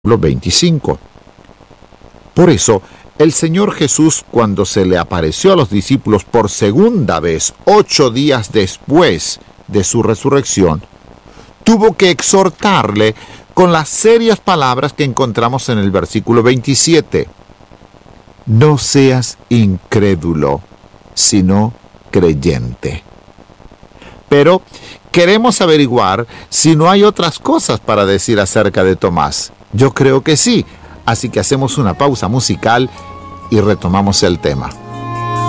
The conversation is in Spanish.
25. Por eso, el Señor Jesús, cuando se le apareció a los discípulos por segunda vez, 8 días después de su resurrección, tuvo que exhortarle con las serias palabras que encontramos en el versículo 27. No seas incrédulo, sino creyente. Pero queremos averiguar si no hay otras cosas para decir acerca de Tomás. Yo creo que sí, así que hacemos una pausa musical y retomamos el tema.